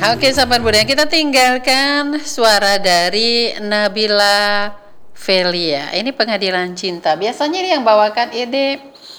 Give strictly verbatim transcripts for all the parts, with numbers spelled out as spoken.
Oke, sahabat budaya, kita tinggalkan suara dari Nabila Velia. Ini Pengadilan Cinta. Biasanya yang bawakan ini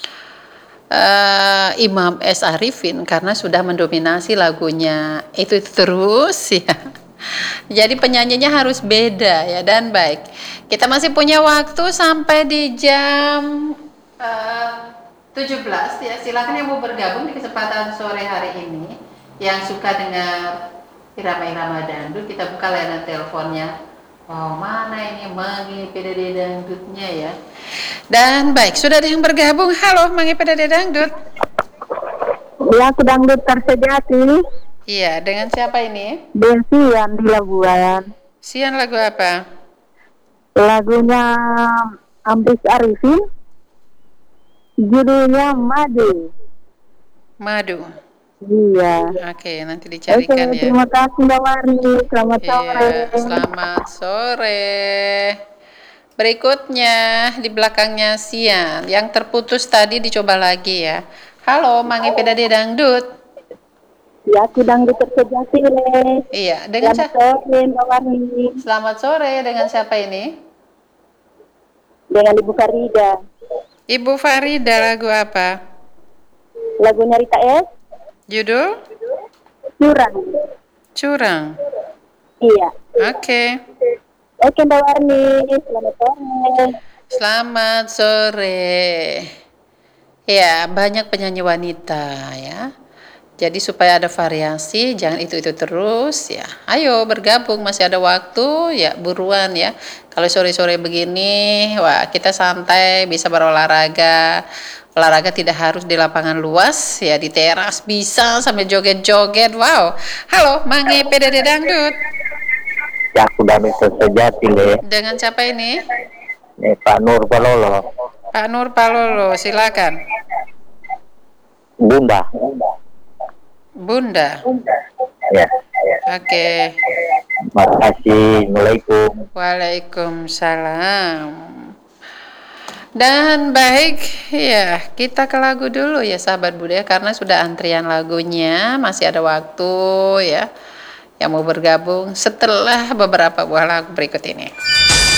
uh, Imam S. Arifin karena sudah mendominasi lagunya itu, itu terus ya. Jadi penyanyinya harus beda ya, dan baik. Kita masih punya waktu sampai di jam uh, tujuh belas ya. Silakan yang mau bergabung di kesempatan sore hari ini. Yang suka dengar irama-irama dangdut, kita buka layanan teleponnya. Oh, mana ini Mangi P D D Dangdutnya ya. Dan baik, sudah ada yang bergabung. Halo, Mangi P D D Dangdut. Ya, aku dangdut tersejati. Iya, dengan siapa ini? Den Sian di Labuan. Sian, lagu apa? Lagunya Ambis Arifin. Judulnya Madu. Madu. Iya. Oke, nanti dicarikan Oke, ya. terima kasih Mbak Warni. Selamat Iya, sore. selamat sore. Berikutnya di belakangnya Sian. Yang terputus tadi dicoba lagi ya. Halo, Mangi P D D Dangdut. Ya, aku dangdut tersejati. Iya, dengan Selamat siapa? sore Mbak Warni. Selamat sore, dengan siapa ini? Dengan Ibu Farida. Ibu Farida, lagu apa? Lagunya Rita S. Judul? Curang. Curang. Iya. Oke. Oke Mbak Warni, selamat sore. Selamat sore. Ya, banyak penyanyi wanita ya. Jadi supaya ada variasi, jangan itu-itu terus ya. Ayo bergabung, masih ada waktu ya, buruan ya. Kalau sore-sore begini, wah kita santai, bisa berolahraga. Olahraga tidak harus di lapangan luas ya, di teras bisa sambil joget-joget. Wow. Halo, Mangi P D D Dangdut. Ya, aku dangdut tersejati le. Dengan siapa ini? Eh, Pak Nur Palolo. Pak Nur Palolo, silakan. Bunda. Bunda. Ya. Oke. Terima kasih. Assalamualaikum. Waalaikumsalam. Dan baik ya, kita ke lagu dulu ya sahabat budaya, karena sudah antrian lagunya, masih ada waktu ya yang mau bergabung setelah beberapa buah lagu berikut ini.